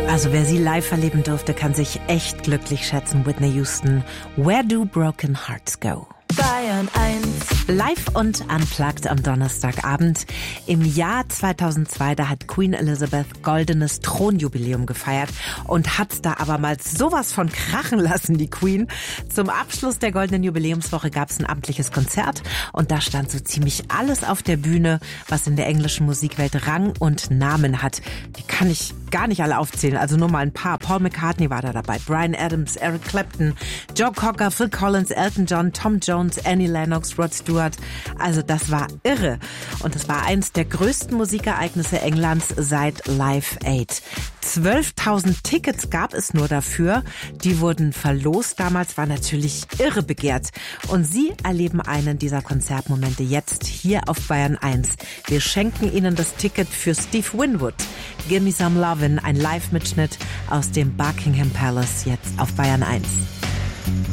Also wer sie live erleben durfte, kann sich echt glücklich schätzen. Whitney Houston, Where Do Broken Hearts Go? Bayern 1. Live und unplugged am Donnerstagabend. Im Jahr 2002, da hat Queen Elizabeth goldenes Thronjubiläum gefeiert und hat da abermals sowas von krachen lassen, die Queen. Zum Abschluss der goldenen Jubiläumswoche gab es ein amtliches Konzert und da stand so ziemlich alles auf der Bühne, was in der englischen Musikwelt Rang und Namen hat. Die kann ich gar nicht alle aufzählen, also nur mal ein paar. Paul McCartney war da dabei, Bryan Adams, Eric Clapton, Joe Cocker, Phil Collins, Elton John, Tom Jones, Annie Lennox, Rod Stewart. Also das war irre. Und es war eins der größten Musikereignisse Englands seit Live Aid. 12.000 Tickets gab es nur dafür. Die wurden verlost. Damals war natürlich irre begehrt. Und Sie erleben einen dieser Konzertmomente jetzt hier auf Bayern 1. Wir schenken Ihnen das Ticket für Steve Winwood. Gimme Some Lovin', ein Live-Mitschnitt aus dem Buckingham Palace jetzt auf Bayern 1.